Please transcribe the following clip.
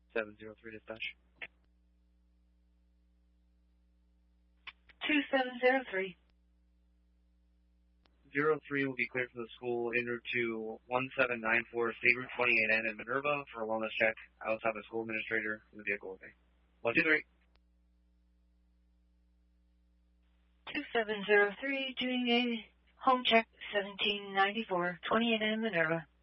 703 dispatch. 2703. 03 will be cleared for the school en route to 1794 State Route 28N in Minerva for a wellness check. I also have a school administrator in the vehicle with me. 123. 2703, doing a home check, 1794, 28N Minerva.